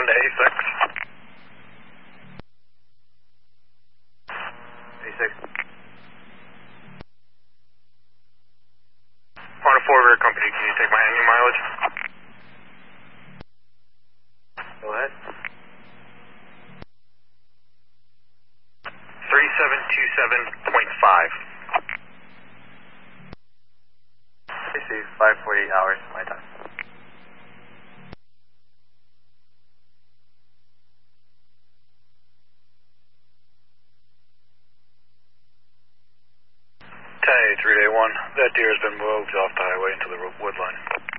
to A6. A6. On a 4 rear company, can you take my annual mileage? Go ahead. 3727.5. I see 548 hours my time. Tay 3-1, that deer has been moved off the highway into the wood line.